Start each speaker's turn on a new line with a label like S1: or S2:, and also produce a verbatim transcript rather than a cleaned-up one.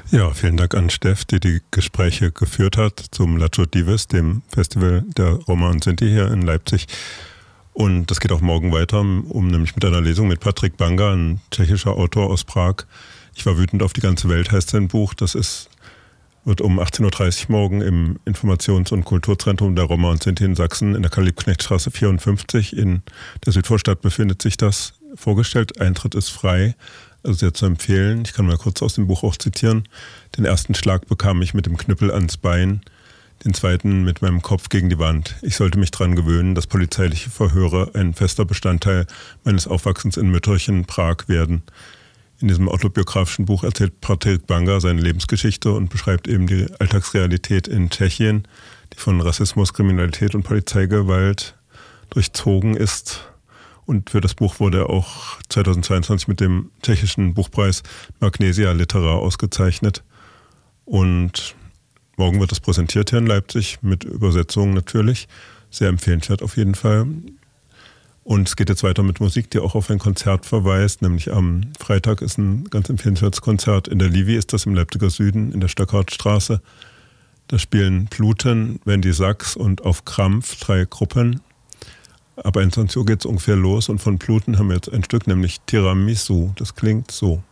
S1: Ja, vielen Dank an Steff, die die Gespräche geführt hat zum Lacho Dives, dem Festival der Roma und Sinti hier in Leipzig. Und das geht auch morgen weiter, um nämlich mit einer Lesung mit Patrik Banga, ein tschechischer Autor aus Prag. Ich war wütend auf die ganze Welt, heißt sein Buch. Das ist, wird um achtzehn Uhr dreißig morgen im Informations- und Kulturzentrum der Roma und Sinti in Sachsen in der Karl-Liebknecht-Straße vierundfünfzig in der Südvorstadt befindet sich das vorgestellt. Eintritt ist frei. Also sehr zu empfehlen. Ich kann mal kurz aus dem Buch auch zitieren. Den ersten Schlag bekam ich mit dem Knüppel ans Bein, den zweiten mit meinem Kopf gegen die Wand. Ich sollte mich daran gewöhnen, dass polizeiliche Verhöre ein fester Bestandteil meines Aufwachsens in Mütterchen, Prag werden. In diesem autobiografischen Buch erzählt Patrik Banga seine Lebensgeschichte und beschreibt eben die Alltagsrealität in Tschechien, die von Rassismus, Kriminalität und Polizeigewalt durchzogen ist. Und für das Buch wurde er auch zweitausendzweiundzwanzig mit dem tschechischen Buchpreis Magnesia Litera ausgezeichnet. Und morgen wird es präsentiert hier in Leipzig, mit Übersetzungen natürlich. Sehr empfehlenswert auf jeden Fall. Und es geht jetzt weiter mit Musik, die auch auf ein Konzert verweist. Nämlich am Freitag ist ein ganz empfehlenswertes Konzert. In der Livi ist das im Leipziger Süden, in der Stöckartstraße. Da spielen Pluten, Wendy Sachs und Auf Krampf drei Gruppen. Ab einundzwanzig Uhr geht es ungefähr los und von Pluten haben wir jetzt ein Stück, nämlich Tiramisu. Das klingt so.